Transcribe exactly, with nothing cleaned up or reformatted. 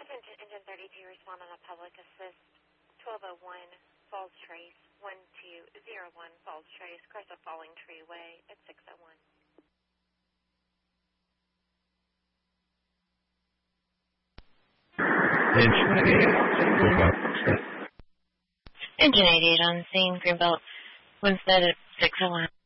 Engine, engine thirty-two, respond on a public assist. twelve oh one, Falls Trace, one two zero one, Falls Trace, cross a falling tree way at six oh one. Engine eighty-eight on scene, Greenbelt, Winstead at six oh one.